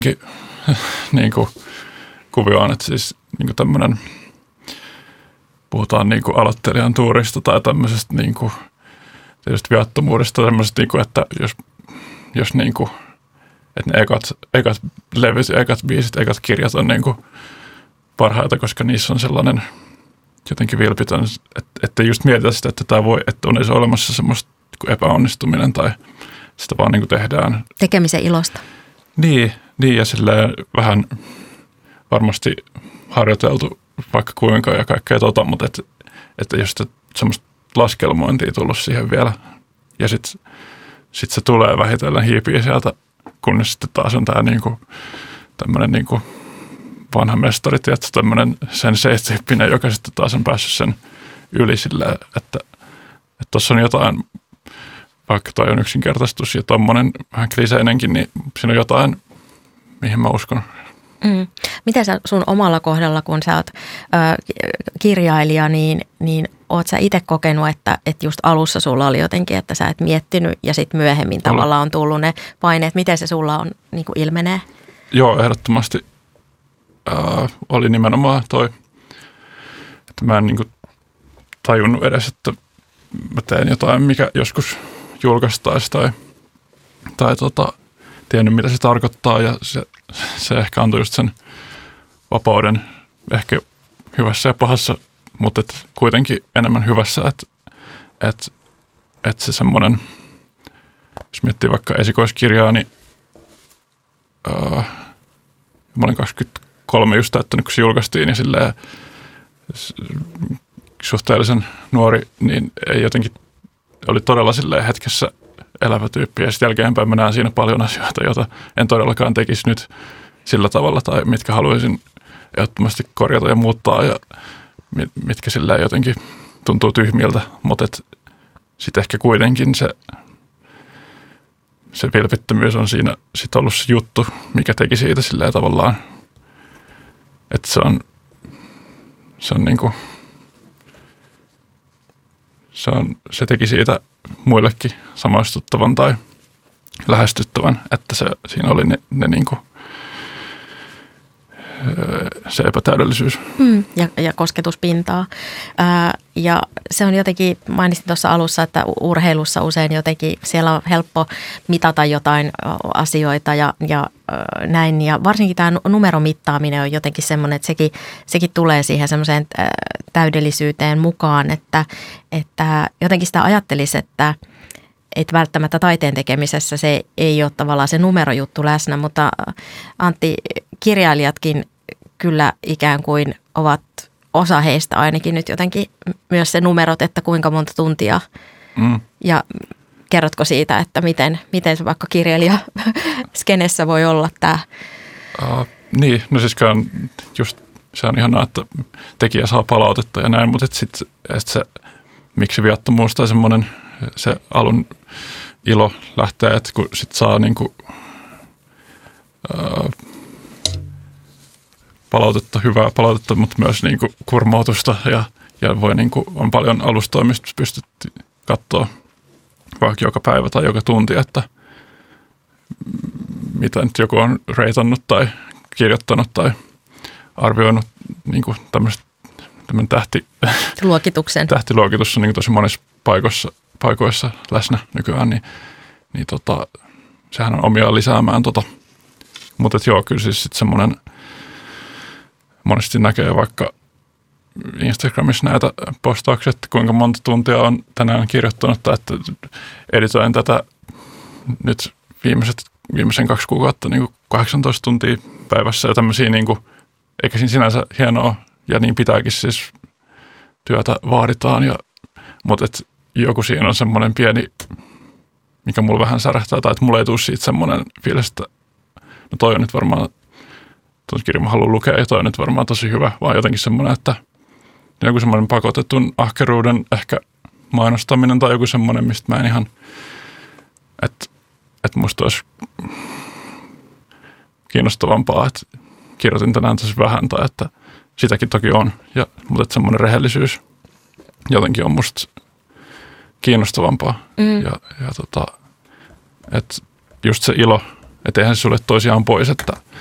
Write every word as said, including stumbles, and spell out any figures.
niin kuin kuvio on, että siis niin kuin tämmöinen, puhutaan niin kuin aloittelijan tuurista tai tämmöisestä niin kuin tietysti viattomuudesta, tämmöisestä, niin kuin, että jos, jos niin kuin, että ne ekat, ekat levyt, ekat biisit, ekat kirjat on niin kuin parhaita, koska niissä on sellainen jotenkin vilpitön, että, että just mietitään sitä, että tämä voi, että on edes olemassa semmoista epäonnistuminen tai sitä vaan niin kuin tehdään. Tekemisen ilosta. Niin, niin ja silleen vähän varmasti harjoiteltu vaikka kuinka ja kaikkea tota, mutta että, että jos semmoista laskelmointia tullut siihen vielä ja sitten sit se tulee vähitellen hiipii sieltä, kunnes sitten taas on tämä niinku, tämmöinen niinku vanha mestari, tietysti tämmöinen sensei-tyyppinen, joka sitten taas on päässyt sen yli silleen, että tuossa on jotain, vaikka toi on yksinkertaistus ja tommonen vähän kliseinenkin, niin siinä on jotain, mihin mä uskon. Mm. Miten sä sun omalla kohdalla, kun sä oot ö, kirjailija, niin, niin oot sä itse kokenut, että, että just alussa sulla oli jotenkin, että sä et miettinyt ja sitten myöhemmin tavallaan on tullut ne paineet. Miten se sulla on, niin kuin ilmenee? Joo, ehdottomasti äh, oli nimenomaan toi, että mä en niin kuin tajunnut edes, että mä teen jotain, mikä joskus julkaistaisi tai, tai tota, tiennyt, mitä se tarkoittaa ja se, se ehkä antoi just sen vapauden ehkä hyvässä ja pahassa, mutta et kuitenkin enemmän hyvässä, että et, et se semmoinen, jos miettii vaikka esikoiskirjaa, niin ää, mä olin kaksikymmentäkolme just täyttänyt, kun se julkaistiin, niin silleen suhteellisen nuori, niin ei jotenkin, oli todella silleen hetkessä elävä tyyppi ja sitten jälkeenpäin mä näen siinä paljon asioita, joita en todellakaan tekisi nyt sillä tavalla tai mitkä haluaisin ehdottomasti korjata ja muuttaa ja mitkä sillä jotenkin tuntuu tyhmiltä, mutta sitten ehkä kuitenkin se, se vilpittömyys on siinä sit ollut se juttu, mikä teki siitä sillä tavallaan, että se on, se on niinku, se, on, se teki siitä muillekin samaistuttavan tai lähestyttävän, että se, siinä oli ne, ne niinku, se epätäydellisyys. Mm, ja, ja kosketuspintaa. Ää, ja se on jotenkin, mainitsin tuossa alussa, että urheilussa usein jotenkin siellä on helppo mitata jotain asioita ja, ja ää, näin. Ja varsinkin tämä numeromittaaminen on jotenkin semmoinen, että sekin, sekin tulee siihen semmoiseen ää, täydellisyyteen mukaan, että, että jotenkin sitä ajattelisi, että että välttämättä taiteen tekemisessä se ei ole tavallaan se numerojuttu läsnä, mutta Antti, kirjailijatkin kyllä ikään kuin ovat osa heistä ainakin nyt jotenkin myös se numerot, että kuinka monta tuntia. Mm. Ja kerrotko siitä, että miten, miten se vaikka kirjailija skenessä voi olla tämä? Uh, niin, no siis just se on ihanaa, että tekijä saa palautetta ja näin, mutta sitten et se, miksi viattomuus tai semmoinen se alun ilo lähtee, että kun sit saa niinku, ää, palautetta, hyvää palautetta, mutta myös niinku kurmautusta ja, ja voi niinku, on paljon alustoja, mistä pystyt katsoa vaikka joka päivä tai joka tunti, että mitä nyt joku on reitannut tai kirjoittanut tai arvioinut niinku tämmöistä tähti, luokituksen. Tähtiluokitus on niinku tosi monissa paikoissa paikoissa läsnä nykyään, niin, niin tota, sehän on omiaan lisäämään tota. Mutta joo, kyllä siis sitten semmoinen, monesti näkee vaikka Instagramissa näitä postauksia, että kuinka monta tuntia on tänään kirjoittanut, tai että editoin tätä nyt viimeiset, viimeisen kaksi kuukautta niin kuin kahdeksantoista tuntia päivässä ja tämmöisiä, niin kuin, eikä siinä sinänsä hienoa, ja niin pitääkin siis työtä vaaditaan, ja, mutta et, joku siinä on semmoinen pieni, mikä mulla vähän särähtää, tai että mulla ei tule siitä semmoinen fiilis, että no toi on nyt varmaan, tuon kirjan mä haluan lukea, ja toi on nyt varmaan tosi hyvä, vaan jotenkin semmoinen, että joku semmoinen pakotetun ahkeruuden ehkä mainostaminen, tai joku semmoinen, mistä mä en ihan, että, että musta olisi kiinnostavampaa, että kirjoitin tänään tosi vähän, tai että sitäkin toki on, ja, mutta että semmoinen rehellisyys jotenkin on musta kiinnostavampaa. Mm. Ja, ja tota, että just se ilo Että eihän se sulle toisiaan pois, että